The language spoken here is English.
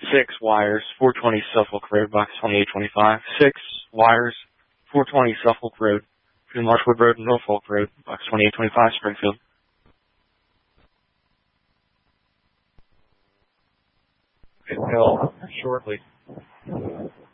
6 wires, 420 Suffolk Road, box 2825. 6 wires, 420 Suffolk Road, between Marshwood Road and Norfolk Road, box 2825, Springfield. It will shortly.